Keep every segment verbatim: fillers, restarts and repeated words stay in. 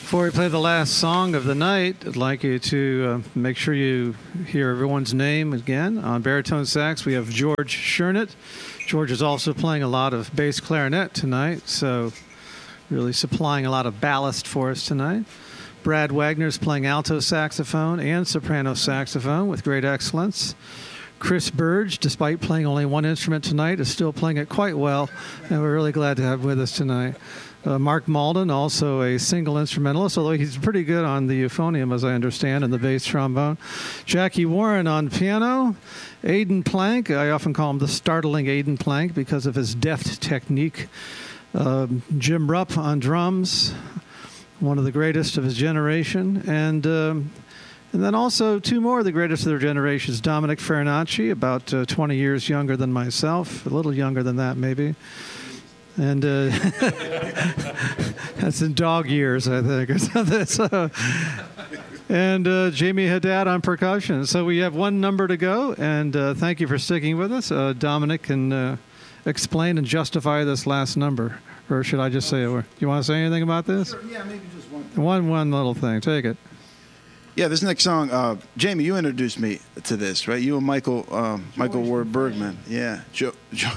Before we play the last song of the night, I'd like you to uh, make sure you hear everyone's name again. On baritone sax, we have George Shernett. George is also playing a lot of bass clarinet tonight, so really supplying a lot of ballast for us tonight. Brad Wagner is playing alto saxophone and soprano saxophone with great excellence. Chris Burge, despite playing only one instrument tonight, is still playing it quite well, and we're really glad to have him with us tonight. Uh, Mark Malden, also a single instrumentalist, although he's pretty good on the euphonium, as I understand, and the bass trombone. Jackie Warren on piano. Aidan Plank, I often call him the startling Aidan Plank because of his deft technique. Uh, Jim Rupp on drums, one of the greatest of his generation. And um, and then also two more of the greatest of their generations. Dominic Farinacci, about uh, twenty years younger than myself, a little younger than that maybe. And uh, that's in dog years, I think, or something. So, and uh, Jamie Haddad on percussion. So we have one number to go, and uh, thank you for sticking with us. Uh, Dominic can uh, explain and justify this last number, or should I just say it? Do you want to say anything about this? Sure, yeah, maybe just one thing. One, one little thing. Take it. Yeah, this next song, uh, Jamie, you introduced me to this, right? You and Michael, um, Michael Ward Bergman. Yeah, Joe. Jo-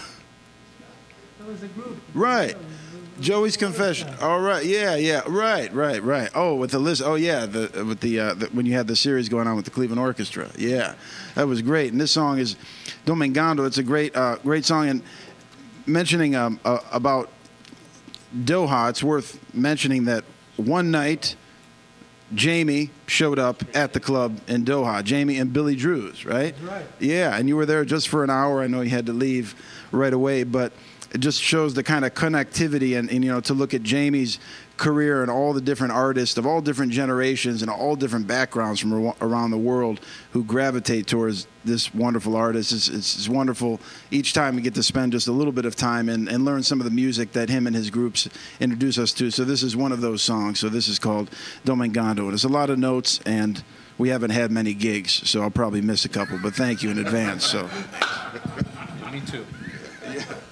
Right. Joey's Confession. All right. Yeah, yeah. Right, right, right. Oh, with the list. Oh, yeah. The with the, uh, the when you had the series going on with the Cleveland Orchestra. Yeah, that was great. And this song is Domingando. It's a great, uh, great song. And mentioning um, uh, about Doha, it's worth mentioning that one night Jamie showed up at the club in Doha. Jamie and Billy Drews, right? That's right. Yeah, and you were there just for an hour. I know you had to leave right away, but it just shows the kind of connectivity and, and, you know, to look at Jamie's career and all the different artists of all different generations and all different backgrounds from ar- around the world who gravitate towards this wonderful artist. It's, it's, it's wonderful each time we get to spend just a little bit of time and, and learn some of the music that him and his groups introduce us to. So this is one of those songs. So this is called Domingando. And it's a lot of notes, and we haven't had many gigs, so I'll probably miss a couple. But thank you in advance. So Me too.